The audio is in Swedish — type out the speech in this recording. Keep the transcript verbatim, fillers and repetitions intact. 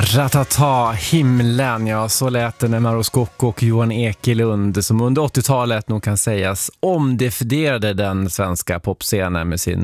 Ratata, himlen, ja, så lät det när Mauro Scocco och Johan Ekelund som under åttiotalet nog kan sägas omdefinierade den svenska popscenen med sin